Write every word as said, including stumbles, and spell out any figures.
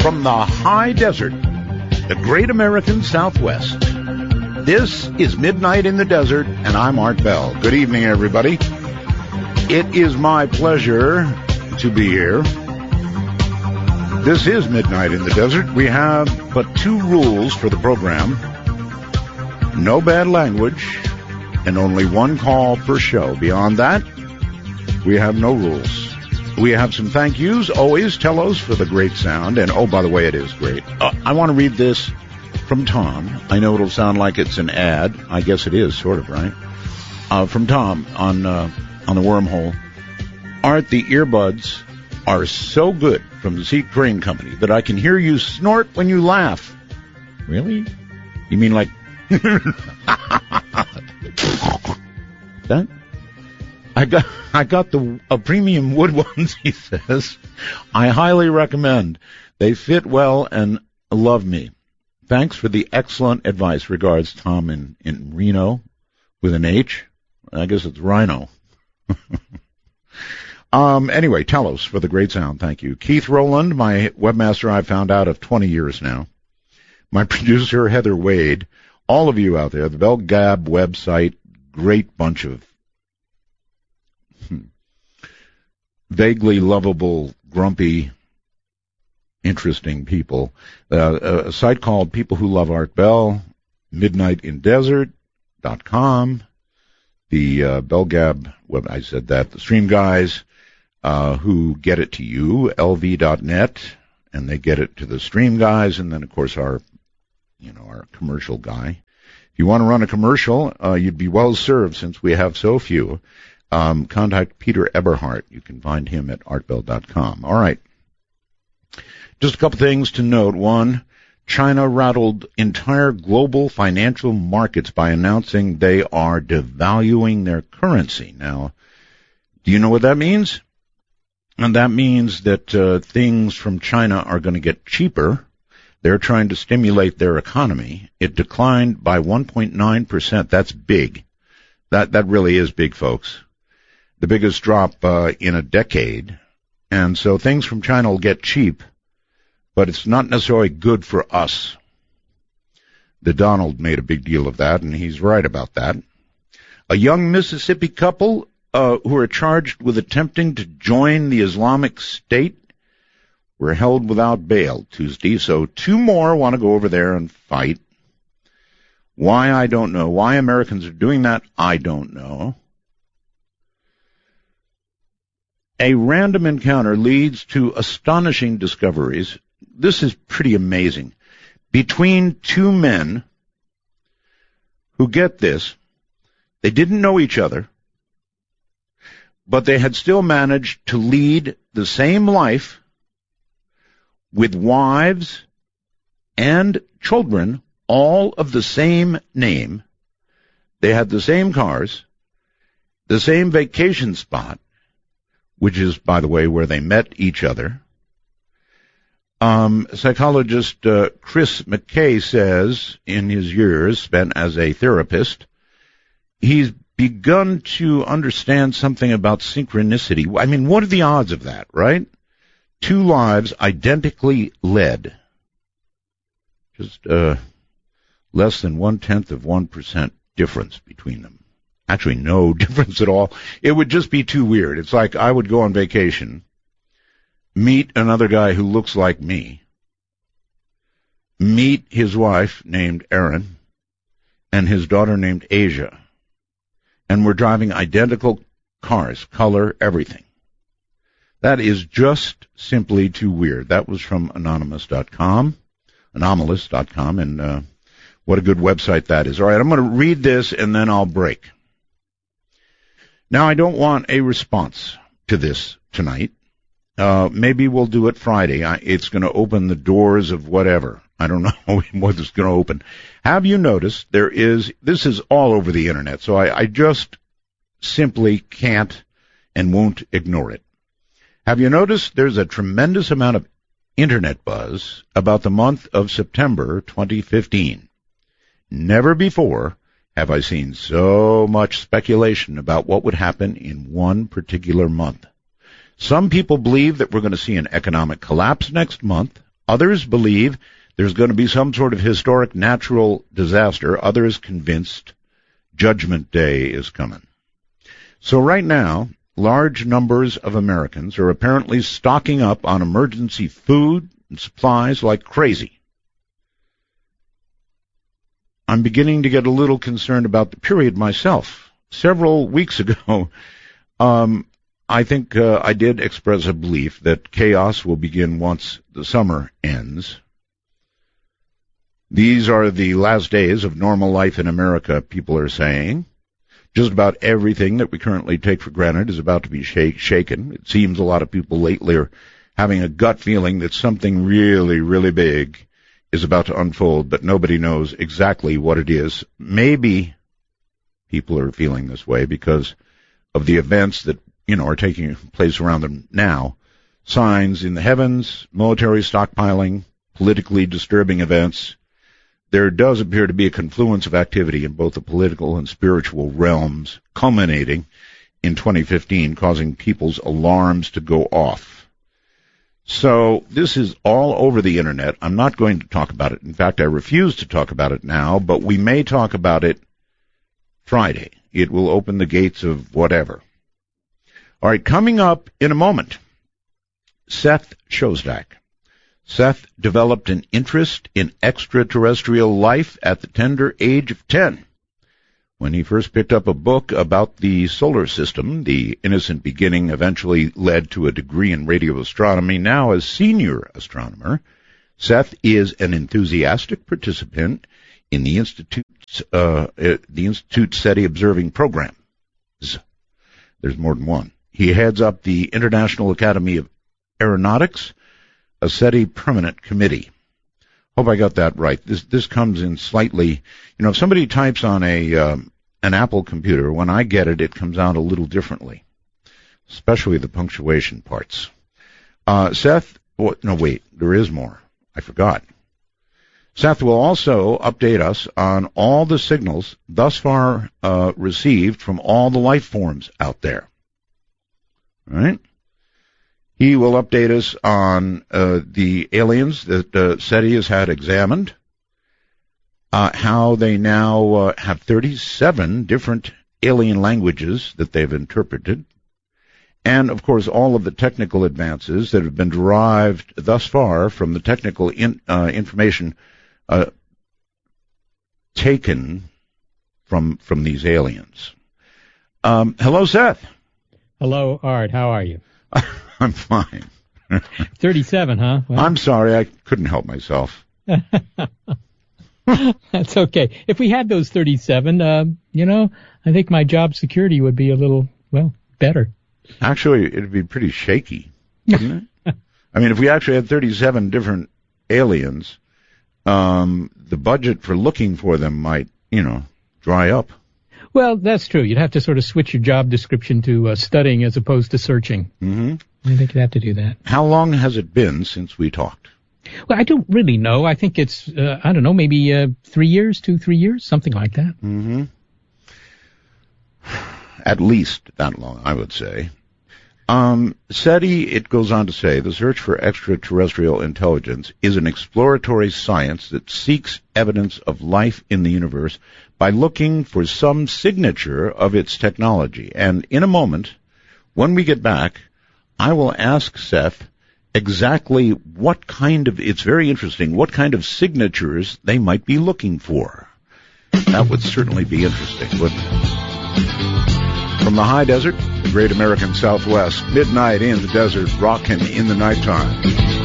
from the high desert, the great American Southwest. This is Midnight in the Desert, and I'm Art Bell. Good evening, everybody. It is my pleasure to be here. This is Midnight in the Desert. We have but two rules for the program. No bad language, and only one call per show. Beyond that, we have no rules. We have some thank yous. Always Telos for the great sound. And, oh, by the way, it is great. Uh, I want to read this from Tom. I know it'll sound like it's an ad. I guess it is, sort of, right? Uh, from Tom on uh, on the Wormhole. Art, the earbuds are so good from the Seat Crane Company that I can hear you snort when you laugh. Really? You mean like... that? I got I got the a premium wood ones, he says. I highly recommend. They fit well and love me. Thanks for the excellent advice. Regards, Tom in, in Reno with an H. I guess it's Rhino. um. Anyway, Telos for the great sound. Thank you. Keith Rowland, my webmaster I've found out of twenty years now. My producer, Heather Wade. All of you out there, the Bell Gab website, great bunch of vaguely lovable, grumpy, interesting people. Uh, a site called People Who Love Art Bell, midnight in desert dot com, the uh, Bell Gab web, I said that, the stream guys uh, who get it to you, L V dot net, and they get it to the stream guys, and then, of course, our, you know, our commercial guy. If you want to run a commercial, uh, you'd be well served since we have so few. Um, contact Peter Eberhardt. You can find him at art bell dot com. All right. Just a couple things to note. One, China rattled entire global financial markets by announcing they are devaluing their currency. Now, do you know what that means? And that means that uh, things from China are going to get cheaper. They're trying to stimulate their economy. It declined by one point nine percent. That's big. That that really is big, folks. The biggest drop uh, in a decade. And so things from China will get cheap, but it's not necessarily good for us. The Donald made a big deal of that, and he's right about that. A young Mississippi couple uh, who are charged with attempting to join the Islamic State were held without bail Tuesday, so two more want to go over there and fight. Why, I don't know. Why Americans are doing that, I don't know. A random encounter leads to astonishing discoveries. This is pretty amazing. Between two men who, get this, they didn't know each other, but they had still managed to lead the same life with wives and children, all of the same name. They had the same cars, the same vacation spot, which is, by the way, where they met each other. Um, psychologist uh, Chris McKay says, in his years spent as a therapist, he's begun to understand something about synchronicity. I mean, what are the odds of that, right? Two lives identically led. Just uh, less than one-tenth of one percent difference between them. Actually, no difference at all. It would just be too weird. It's like I would go on vacation, meet another guy who looks like me, meet his wife named Erin, and his daughter named Asia, and we're driving identical cars, color, everything. That is just simply too weird. That was from anonymous dot com, anomalous dot com, and uh, what a good website that is. All right, I'm going to read this, and then I'll break. Now, I don't want a response to this tonight. Uh, maybe we'll do it Friday. I, it's going to open the doors of whatever. I don't know what it's going to open. Have you noticed there is, this is all over the internet, so I, I just simply can't and won't ignore it. Have you noticed there's a tremendous amount of internet buzz about the month of September twenty fifteen? Never before have I seen so much speculation about what would happen in one particular month. Some people believe that we're going to see an economic collapse next month. Others believe there's going to be some sort of historic natural disaster. Others convinced Judgment Day is coming. So right now, large numbers of Americans are apparently stocking up on emergency food and supplies like crazy. I'm beginning to get a little concerned about the period myself. Several weeks ago, um, I think uh, I did express a belief that chaos will begin once the summer ends. These are the last days of normal life in America, people are saying. Just about everything that we currently take for granted is about to be shake, shaken. It seems a lot of people lately are having a gut feeling that something really, really big is about to unfold, but nobody knows exactly what it is. Maybe people are feeling this way because of the events that, you know, are taking place around them now. Signs in the heavens, military stockpiling, politically disturbing events. There does appear to be a confluence of activity in both the political and spiritual realms, culminating in twenty fifteen, causing people's alarms to go off. So this is all over the Internet. I'm not going to talk about it. In fact, I refuse to talk about it now, but we may talk about it Friday. It will open the gates of whatever. All right, coming up in a moment, Seth Shostak. Seth developed an interest in extraterrestrial life at the tender age of ten. When he first picked up a book about the solar system, The Innocent Beginning eventually led to a degree in radio astronomy. Now, as senior astronomer, Seth is an enthusiastic participant in the Institute's, uh, uh, the Institute SETI observing programs. There's more than one. He heads up the International Academy of Aeronautics, a SETI permanent committee. Hope I got that right. This this comes in slightly, you know, if somebody types on a um, an Apple computer, when I get it, it comes out a little differently, especially the punctuation parts. Uh, Seth, oh, no, wait, there is more. I forgot. Seth will also update us on all the signals thus far uh, received from all the life forms out there. All right? He will update us on uh, the aliens that uh, SETI has had examined, uh, how they now uh, have thirty-seven different alien languages that they've interpreted, and, of course, all of the technical advances that have been derived thus far from the technical in, uh, information uh, taken from from these aliens. Um, hello, Seth. Hello, Art. How are you? I'm fine. thirty-seven, huh? Well, I'm sorry, I couldn't help myself. That's okay. If we had those thirty-seven, uh, you know, I think my job security would be a little, well, better. Actually, it'd be pretty shaky, wouldn't it? I mean, if we actually had thirty-seven different aliens, um, the budget for looking for them might, you know, dry up. Well, that's true. You'd have to sort of switch your job description to uh, studying as opposed to searching. Mm-hmm. I think you'd have to do that. How long has it been since we talked? Well, I don't really know. I think it's, uh, I don't know, maybe uh, three years, two, three years, something like that. Mm-hmm. At least that long, I would say. Um, SETI, it goes on to say, the search for extraterrestrial intelligence is an exploratory science that seeks evidence of life in the universe by looking for some signature of its technology. And in a moment, when we get back, I will ask Seth exactly what kind of, it's very interesting, what kind of signatures they might be looking for. That would certainly be interesting, wouldn't it? From the high desert, the great American Southwest, midnight in the desert, rockin' in the nighttime.